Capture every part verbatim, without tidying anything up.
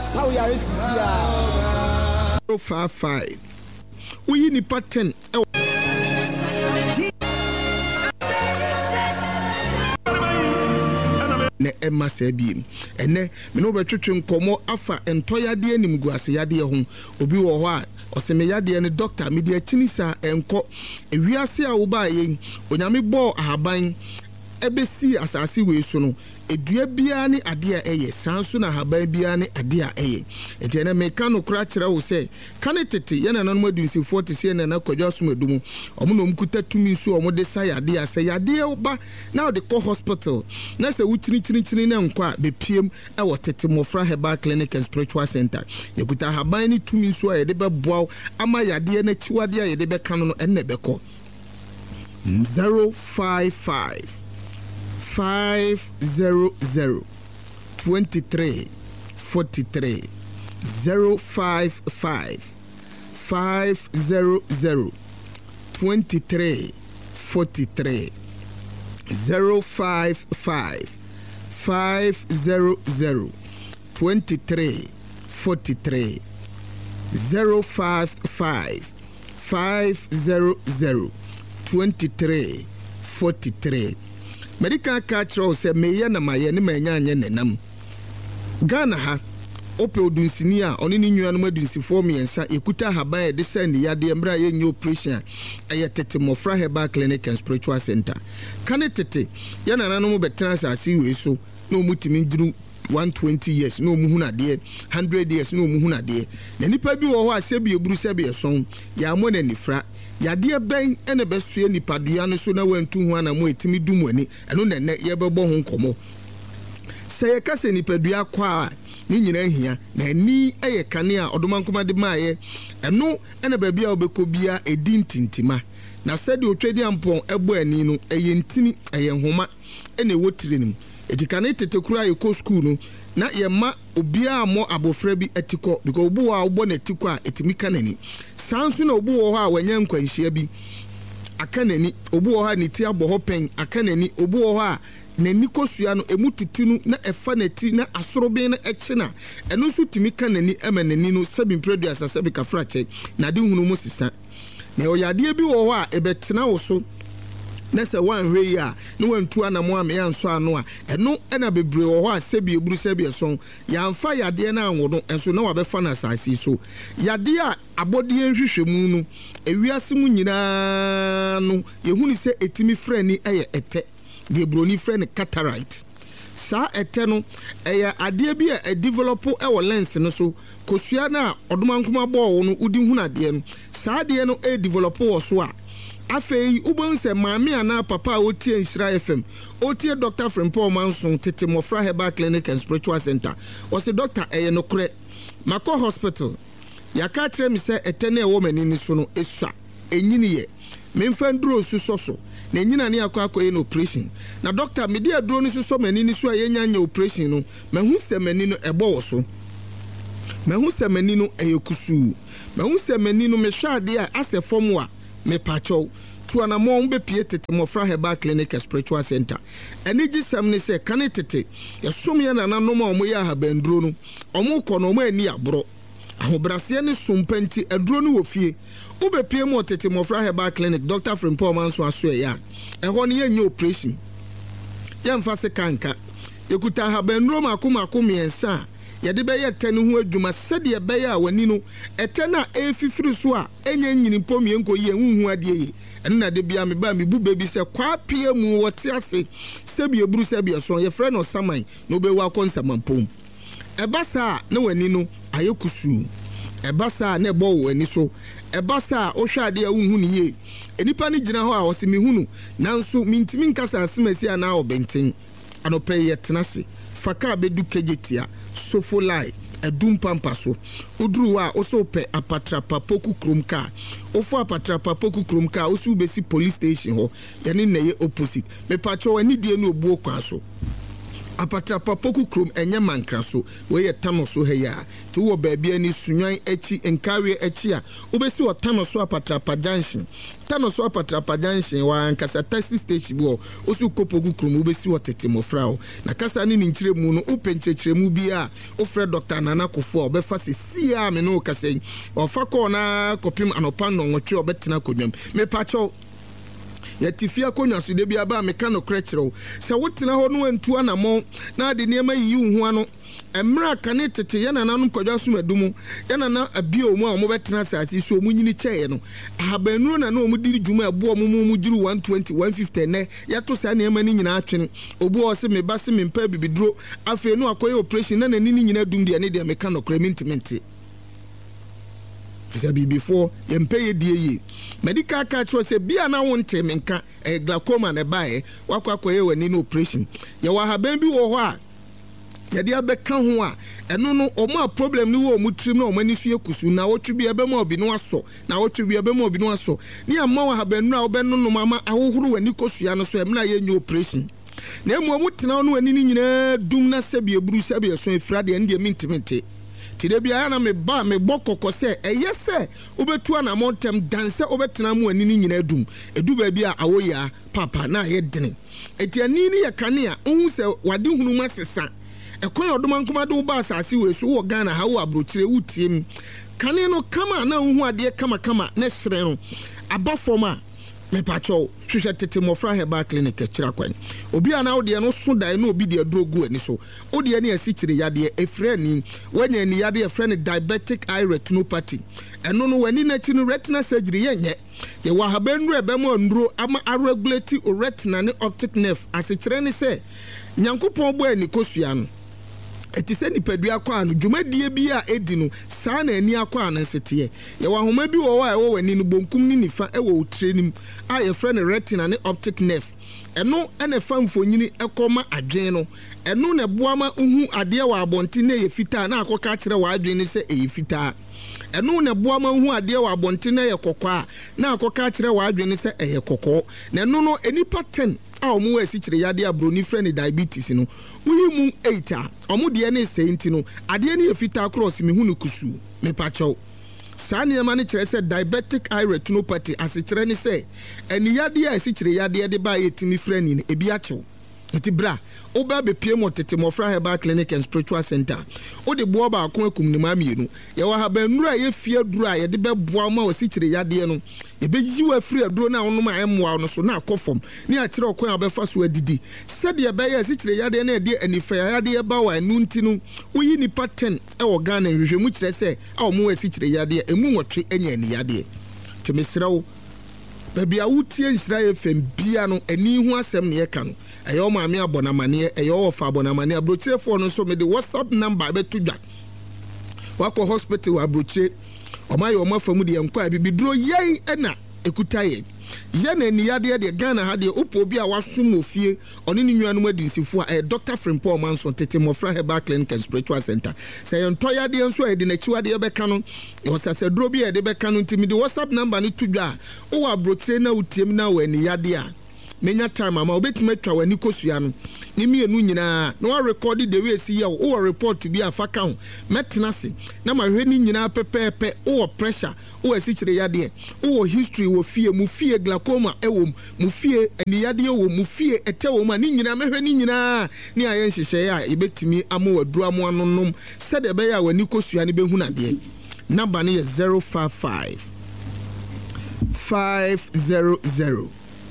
How we are zero five five. We need pattern. Ne Emma Sebi. Ene me no betwetwe nkomo afa entoyade anim guase yade ho obi wo ho a oseme yade ne doctor me de akini sa enko ewiase a wo ba yen onyame bo ahaban ebesi asase we so no edua bia ne ade a eye sanso na haban bia ne ade a eye enti na meka no kura kire wo se kane tete ye na nanom adunsi forty se na na kwadwa so madumu omo no mkuta tumi so omo de sa yade a se yade ba na de ko hospital na se wuchini chini chini na nkwa be piem e wo tete Mofra Herbal Clinic and Spiritual Center yekuta haban ni tumi so ye de be boaw ama yade na chiwade a ye de be kanu no enne be ko zero five five five zero zero twenty three forty three zero five five five zero zero twenty three forty three zero five five five zero zero twenty three forty three zero five five five zero zero twenty three forty three. Medical culture say meya na maye ne manya anye nenam Ghana ha ope odunsini a oni ni nwa no adunsifo miensa ekuta haban e de send yade mbra ye nyi operation eye tete Mofra Herbal Clinic and Spiritual Center kane tete ya na nanu betena asase we so na omutimi duru one twenty years no mu huna de one hundred years no mu huna de na nipa bi wo ho asebi eburu sebi eson ya mo na nifra yade ben ene besue nipadua no so na wantu ho ana mo etimi dum ani eno na ne ye bebo ho nkomo se ye kase nipadua kwa ni nyina hia na ni eye kane a odomankoma de maaye eno ene ba bia obekobia edi tintima na sedi otwedi ampon ebo ani no eye ntini eye homa ene wotirenim edikane tetekura ye ko school no na ye ma obia mo abofra bi etiko because obu wa obo na etiko a etimi kanani sanso na obu wo ha wanya nkwanhia bi akanani obu wo ha ni ti abo ho pen akanani obu wo ha nani kosua no emututunu na efa nati na asorobe na eche na eno so timi kanani emanani no sabin produce asabe kafrache na de hunu mo sisa na oyade bi wo ho a ebetena wo so na se wan hwe ya no wantu anamo ame ya nso ano a eno ena bebre wo ho a sebi eburu sebi eson ya mfa yade na anwo no enso na wabefa na asase so yade a abode nhwehwemu no ewiase mu nyina no yehuni se etimi frɛ ni eye ete de broni frɛ ni cataract sa ete no eye ade bi a develop e wo lens no so kosua na odomankoma bo wo no udi hunu ade no sa ade no e develop wo so a afei ubon se maami ana papa otie Nhyira F M otie Doctor Frimpong Manson tete Mofra Herbal Clinic and Spiritual Center o se doctor eye no kure Mako Hospital yaka kire mi se etene e wo mani ni so no esua enyini ye memfa nduro suso so na enyina ne akwa akoye no operation na doctor me dia duro ni suso mani ni so a yenya nya operation no mahu se mani no ebo wo so mahu se mani no eyekusu mahu se mani no mehwa ade a ase form wa me pacho tu anamo mbe pie tete Mofra Herbal Clinic and Spiritual Center eni gisam ne se kane tete yesom ye nananom a omo ye ahabanduro no omo kɔ no omo ani abro ahobrase ne sompanti aduro no wofie ube pie mo tete Mofra Herbal Clinic Doctor Frimpong Manson aso ya ɛhɔ ne ye nye operation ye mfa se kanka yekuta ahabanduro makoma akomiensa yede be ye tane ho adwuma sede be ye a wani no etena efifiri so a enye nyini pomie nko ye huhu ade ye eno na de bia me ba me bu bebi se kwa pie mu wote ase sebi eburu sebi eso ye frɛ no saman no be wa konsamampom ebasa na wani no ayekusu ebasa na ebo wani so ebasa o hwa ade a huhu ni ye enipa ni gina ho a wo se me hunu nanso mintimi nkasa asemasi ana obenten anope ye tenase faka bedu kejetia sofolai edum pampa so oduru wa oso pe apatrapa poku kromka ofo apatrapa poku kromka osu besi police station ho yani na ye opposite me pacho ani die no obuo kwa so apatrapa poku krom enye mankra so we ye tamo so he ya to wo baabia ni sunwan echi nkawe echi a obesi wo tamo so apatrapa junction tamo so apatrapa junction wa ankasa taxi station bi wo osu kopoku krom obesi wo tete mofra o na kasa ni nkyire mu no openkyerkyere mu bi a ofre Doctor Nana Kofo obefa se sia me no kasa ofa ko na kopim anopa no nwotwe obetena kodwam me pacho yatifia konwa so de bia ba meka no krekere se wotena ho no antu anamo na de niema yi hu ano emra kane tete yana nanum kodwa so madumu yana na abia omu a mo betena saati so omu nyini cheye no ahabanuru na na omu diri dwuma abo omu mu jiru one twenty one fifty ne yato sa niema ni nyina atwene obu o se me ba se me mpa bibidro afi no akoye operation na na ni nyina dum de ne de meka no kremintimenti fisa bi before yempe ye die ye medical card say bia na wonte menka e glaucoma na bae wakwa koye wani no operation ye wa haban bi wo ho a ye de abeka ho a eno no omo problem ni wo mu trim na omo ni so ekusu na wotwe bi ebe ma obi no aso na wotwe bi ebe ma obi no aso ni amma wa haban nu a obe no no mama ahohuru wani kosua no so em na ye nyu operation na emu omu tena no wani ni nyina dum na sebi eburu sebi eso efrade ende mintimenti tide bia na me ba me bokoko se eye se obetu na montem danse obetena mu ani ni nyina dum edu ba bia awoya papa na ye dene eti ani ni ye kane a ohun se wade hunu masesa ekon odoma nkoma de ba asase we so wo Ghana ha wo abrochire wutiem kane no kama na ohun ade kama kama na sere no abafoma me pacho hwehwe tete mofra heba clinic kira kwan obi ana wo de no so dai na obi de drogu ani so wo de ne asikire yade efre ni wanya ni yade efre ni diabetic eye retinopathy eno no wani na chi no retina surgery yenye ye wa habanru ebe mo nduro ama regulate retina ne optic nerve asikire ni se nyankopon bo ani kosua no eti se nipadua kwa no dwumadie bi a edi no saa na ani akwa na sete ye wa homa bi wo wa e wo wani no bonkum ni nifa e wo trenim a ye frɛ ne retina ne optic nerve eno ene fa mfonyini ekoma adwen no eno na boama uhu ade wa abonti na ye fita na akoka kire wa adwen ni se e fita eno na boama uhu ade wa abonti na ye kokwa na akoka kire wa adwen ni se e kokko na eno no enipa ten a omu wasi kire yade abroni frɛ ne diabetes no uyi mu eight a omu de ne senti no ade ne ye fita cross me hu no kusu me pacho sani ya mani kire se diabetic eye retinopathy asikire ni se eni yade a asikire yade de ba yetimi frɛ ni ebi achew eti bra oba be pie mo tete mofra heba clinic and spiritual center o de boa ba akon akum ni ma mienu ye wa haba nuru a ye fie duru a ye de be boa ma asikire yade no e be ji wa free aduro na onum a emwa no so na akofom ni a kire okon abefa so adidi sede ye be ye asikire yade na de anifa yade ye ba wa anu nti no uyi ni pattern e wo Ghana hwehwemu kire se a omo asikire yade emu nwotwe enya ni yade temesrawo baby a wutie Israel fem bia no ani hu asem ne ye ka no eyo maami abonamane eyo ofa abonamane abrochire fo no so me de WhatsApp number be tudwa wako hospital abrochire omaye omafamu de enko abibiduro yen ena ekutaye yana ni yade de Ghana ha de opo bi a wasom ofie oni ni nnuanu adinsifo a Doctor Frimpong Manson tete mofra heba clinic and spiritual center say ento yade enso e de na chiwade be ka no e osase duro bi e de be ka no ntimi de WhatsApp number ni tudwa o abrochire na utiem na wa ni yade a menya time ama obetima twa wani kosua no ni mienu nyina na wa record the way see ya o report to be afaka ho metena se na ma hwe ni nyina pepepe o pressure o asikire yade o history wo fie mu fie glaucoma ewo mu fie ani yade wo mu fie etewo ma ni nyina mehwe ni nyina ni ayen hyehyɛ ya ebetimi amo waduru amo anonom sede be ya wani kosua ne behu na de number ne zero five five five zero zero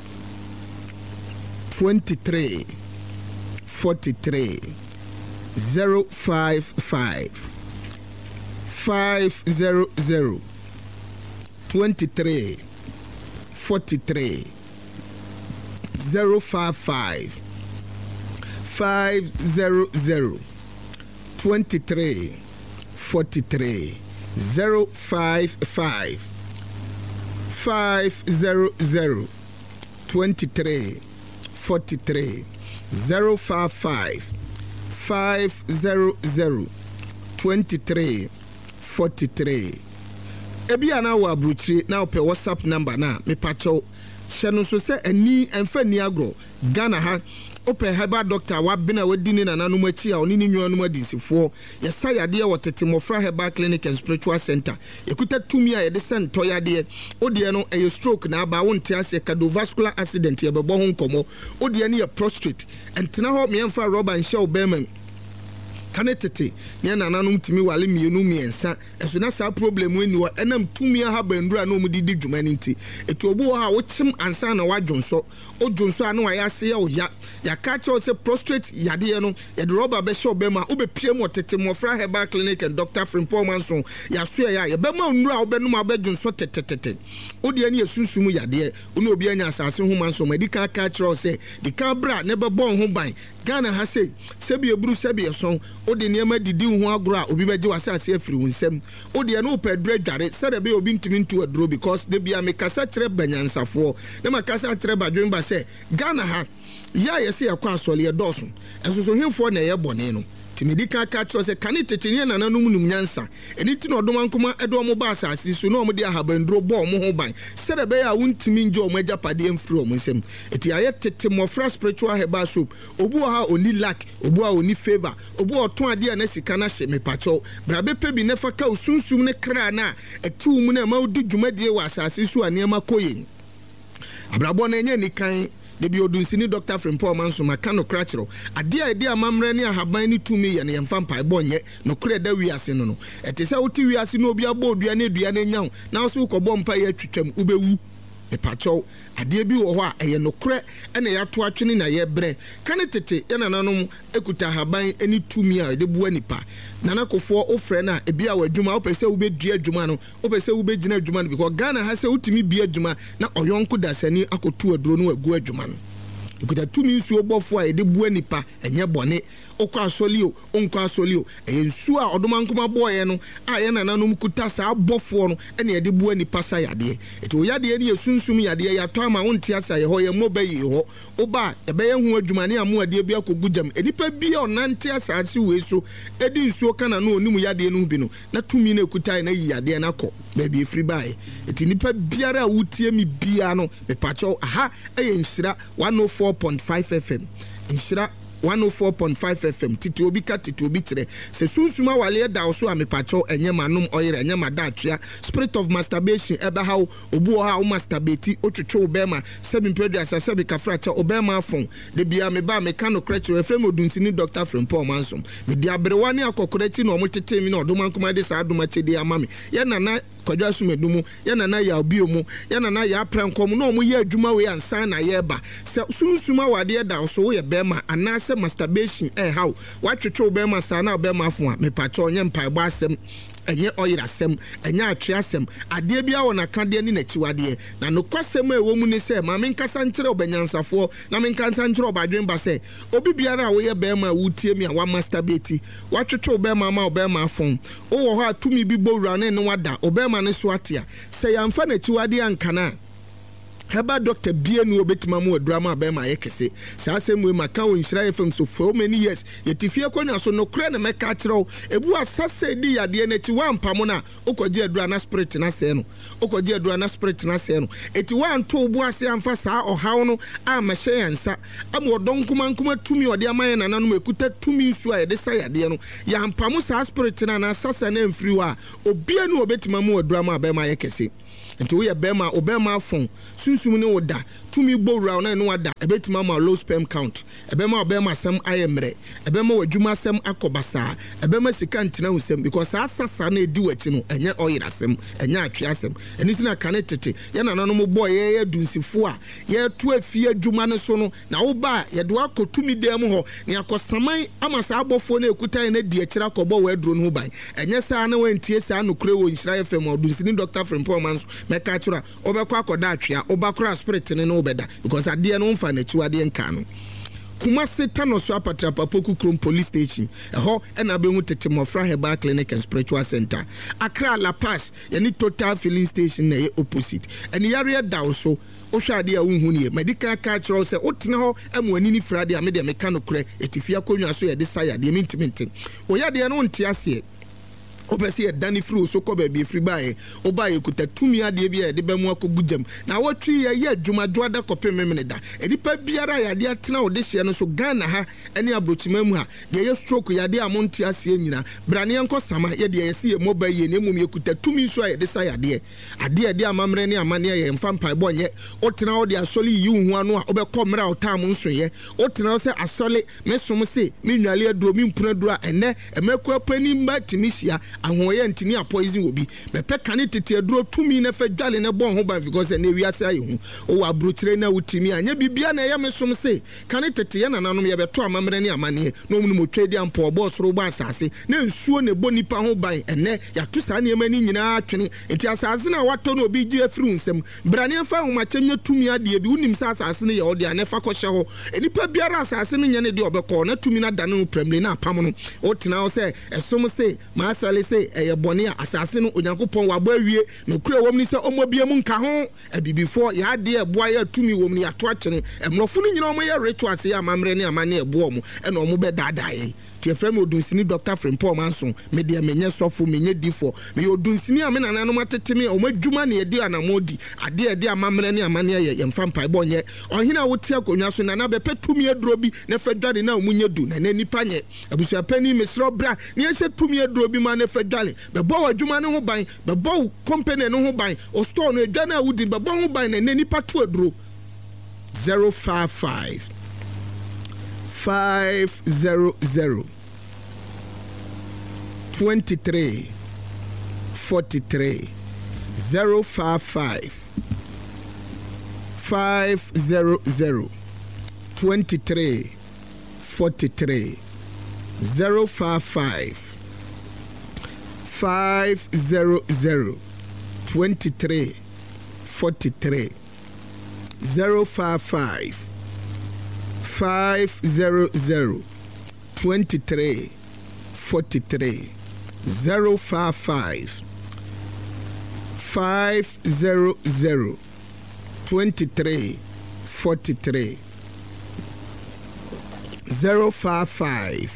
twenty-three forty-three zero five five five zero zero twenty-three forty-three zero five five five zero zero twenty-three forty-three zero five five five zero zero twenty-three forty-three zero five five five zero zero twenty-three forty-three. Ebi ana wa abrochire na ope WhatsApp number na me pacho hye no so se ani emfa ni agro Ghana ha open herbal doctor wa bina wadini na nanu machi a oni ni nwa numa disifo ye sa yade wo tete mofra herbal clinic and spiritual center ekuta tumi a ye de sen to yade ode no e stroke na aba wonte ase cardiovascular accident ye bebo ho nkomo ode ne ye prostrate entena ho me emfa rubber nhye obema kanetete ne nananum timi wale mienu miensa eso na sa problem weni wo enam tumi ha bandura na omudidi dwuma nti eto obu ha wo chim ansa na wadwonso odwonso anu wa yase ya oya ya ka che se prostrate yade no ye de rubber be show be ma obepie mo tete mofra herbal clinic and Doctor Frimpong Manson ya so ya ye be ma nnura obenum abedwonso tetetete odi ani esunsum yade oni obi anya asase ho manso medical ka che se di ka bra ne be bon ho ban Ghana ha se sebi eburu sebi eson odi niema didi ho agro a obi beje wasase afiri wunsem odi eno pedre dware sede be obi ntimi ntu adro because de bia me kasa kire banyansafo ne makasa kire badwen ba se Ghana ha ya yese yakwa asole ye doso enso so hemfo na ye bone no timidika ka tro se kane tetenye na nanum num nyansa eni ti no odoma nkoma edo mo ba asase so no mo de ahabandro bo mo ho ban sede be ya wuntimi nje o mo agapade emfiri o mo nsem eti aye tete mofra spiritual herbal soap obu ha oni lack obu ha oni favor obu oton ade na sika na hye me pacho brabe pe bi nefa ka usunsum ne kra na etu mu na ma odi dwumade wa asase so anema koyen abrabo na enye nikan de bi odunsini Doctor Frimpong Manson maka no krachero ade a ede amamre ne ahaban ni tumi ye ne yemfa mpai bonye no kre da wiase no no etese woti wiase no obi abo odua ne dua ne nyaw na so kobọ mpai atwitwam ubewu epacho ade bi wo ho a eye no kre ene ya to atwene na ye bre kane tete ye nananom ekuta ahaban eni tumi a de bu anipa nana kofo ofre na ebi a wadwuma opese wo be dua adwuma no opese wo be gina adwuma no because Ghana ha se utimi bi adwuma na oyonko dasani akotu aduro no agu adwuma no ekuta tumi nsu obofo a ede bu anipa enye bone okwa asolio onko asolio ensu a odoma nkoma boye no a ye nananom kuta sa abofo no ene ede bu anipa sa yade eto yade ne yesunsum yade ya to ama wonte asa ye ho ye mobayi ho oba ebe ye hu adwuma ne amu ade bi akogujam enipa bi onante asase we so edi nsu kana no onimu yade no bi no na tumi na ekuta na yi yade na ko ba bi efri bae eti nipa biara wutie mi bia no me pacho aha eye nsira one oh four point five F M nsira one oh four point five F M titi obi ka titi obi tire se sunsuma wale da oso amepacho enye manum oyere enye madatria spirit of masturbation ebe ha obu ha o masturbate otwetwe obema sebi mpedua sebi kafracha obema afon de bia me ba me kano krecho efrem odunsini Doctor Frimpong Manson me dia brewani akokorechi na omotete mi na odoma nkoma de sa adoma chede amame ye nana kwadwa sumedumu ye nana ya obiomu ye nana ya prankom na omo ye adwuma we ansan na ye ba se sunsuma wade da oso wo ye bema anase masturbation eh how watwetwe obema sa na obema afon a me pacho onye mpaebo asem enye oyira asem enye atwe asem ade bia wona kade ni nachiwade na no kwasem ewo mu ni se ma me nkasa nkyere obanyansafo na me nkasa nkyere obadwen ba se obi biara a wo ye bema wutie mi a wa masturbate watwetwe obema ma obema afon wo wo ho atumi bi bowura na ne wada obema ne so atia se yamfa nachiwade ankana Heba Doctor Bienu obetima mu drama bema yekese sa asemu maka wo Nhyira F M so for many years yetifie konya so no kre na meka kyerɛw ebu asase di yade na ti wampamo na okoje adura na spirit na se no okoje adura na spirit na se no eti wanto obu ase amfa saa ohaw no a mahye yansa am odonkuma nkuma tumi ode amaye na nanom ekuta tumi nsu a yede sa yade no ya ampamo saa spirit na na asase na mfiri wa obienu obetima mu drama bema yekese nti wo ye bema obema afon sunsum ne woda tumi bowra na no wada ebetima ma low sperm count ebema obema sam ayemre ebema wadwuma sam akobasa ebema sika ntina husem because asasa na edi wachi no enye oyira sem enye atwe asem eni tina kane tete ye na nanom boy ye ye dunsifo a ye to afie adwuma ne so no na wo ba ye de akotumi dem ho ne akosaman amasa abofo na ekutan na di akira kobo wa aduro no ban enye sa na wantie sa no kure wo Nhyira F M odunsini Doctor Frimpong Manson meka tura obekwa akoda atwea obakura spirit ne no beda because ade no mfa na chiwade nka no kuma setano so apatra papoku krom police station eho ena be hu tete mofra herbal clinic and spiritual center Accra La Paz yani total filling station na ye opposite eni yare da so ohwade a wonhu ne medical cultural say otena ho amwani ni frade a me de meka no kure etifia konwa so ye de saya de mintimintin oyade no ntia se Obesi e dani free so ko be free bae obaye kuta tumi ade bia e de ba mu akogu jam na watwi ye ye dwumadwo ada kope memene da edipa biara ya de atena ode hye no so Ghana ha ene abrochima mu ha de ye stroke ya de amonti ase nyina brane enko sama ye de ye se ye mobile ye ne mum ye kuta tumi so ye de sa ya de ade de amamre ne amane ye mfa mpa bonye otena ode asole yi hu anu a obekọ mra otam nso ye otena se asole mesom se me nwale aduro mi mpuna duro ene emekọ apani mba timisia ahoye ntini a poison obi be pe kane tete aduro tumi na fa dwale ne bon ho ba because na wiase aye hu o wa brochire na wutimi anya bibia na ye mesom se kane tete ye nananom ye beto amamre ne amane no mu motwe di ampo obo soro ba asase na nsuo ne bo nipa ho ban ene ya to sa ne mani nyina atwene enti asase na wato na obi gi afiri nsem brane fa ho machemye tumi ade bi unim sa asase ne ye ode anefa ko hye ho enipa biara asase ne nye ne de obekọ na tumi na dane no premle na apam no o tena o se esom se ma asale se eye bone a asase no onyankopon wa ba wie no kura wom ni se omobia mu nka ho abibifo ya de eboa ya tumi wom ni ato atwene emrofo no nyina omo ye rituals ya amamre ne amane ebo mo e na omo be dadae tie frem odunsini Doctor Frimpong Manson me de menye sofo menye difo me odunsini a me nananom ateteme o madwuma ne edi anamodi ade ede amamre ne amane ye yemfa mpa bonye ohina wote akonwa so nana be petumi aduro bi na fedwale na omunye du na nipa nye abusua pani mesro bra ne ye tumi aduro bi ma na fedwale be bo wadwuma ne ho ban be bo company ne ho ban o store no edwa na wudi be bo ho ban na nipa to aduro zero five five five zero zero twenty-three forty-three zero five five five zero zero twenty-three forty-three zero five five five zero zero twenty-three forty-three zero five five five zero zero twenty-three forty-three zero five five five zero zero twenty-three forty-three zero five five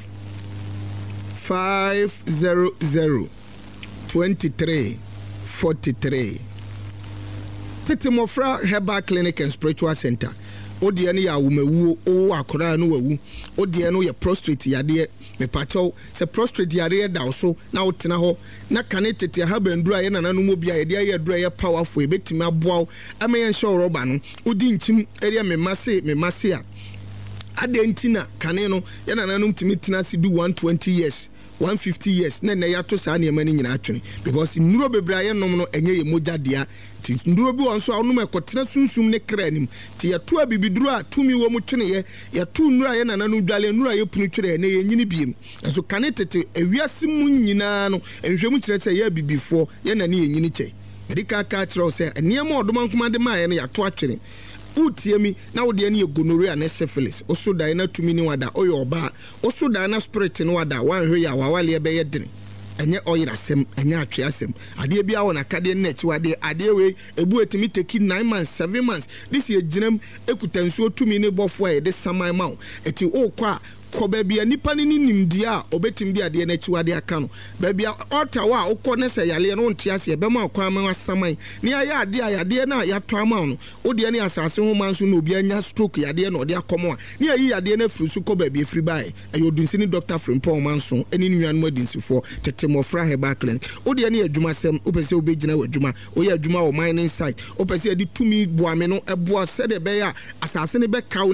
five zero zero twenty-three forty-three. Tete Mofra Herbal Clinic and Spiritual Center. Odi ene ya wumewu o akora no wawu odi ene ye prostrate yade me pacho se prostrate yade da so na wotena ho na kane tete ha bandura ye nana no mo bia ye de ye dura ye powerful e betimi aboa amen show roba no odi nchim area me mase me mase a adentina kane no ye nana no ntimi tina si do one hundred twenty years one hundred fifty years na na ya to sa na mani nyina atwene because nuro bebra ye nom no enye ye moja dia ti nduro bi won so awonu ekotena sunsum ne kranim ti ya to abibiduro a tumi wo mu twene ye ya to nura ye nana no dwale nura ye punu twere na ye nyini biem so kane tete ewiase mu nyina no enhwemu kire se ye bibifo ye nana ye nyini che medika ka kire o se eniema odoma nkomade ma ye no ya to atwene utiemi na wode ene gonorrhea na syphilis osoda na tumi ni wada oyo oba osoda na spirit ni wada wanhwe ya wawale be ye dene enye oyirasem enye atwe asem ade bia wona kade na chi wade ade we ebu etimi teki nine months seven months this ye ginam ekutansuo tumi ni bofo e de saman ma eti okwa ko babia nipa ni nimdia obetim bia de na chiwade aka no babia otawa okọ ne se yale no ntiase e bema akwa ma wasaman ni aya ade ayade na ya to ama no ode ne asase ho manso na obi anya stroke yade na ode akomo a ni ayi yade na firi su ko babia firi bae ayo dunsini Doctor Frimpong Manson eni nuanu adinsifo Tete Mofra Herbal Clinic ode ne adwuma sem opese obegina wadwuma oye adwuma o mining site opese adi tumi boame no eboa se de be ya asase ne be ka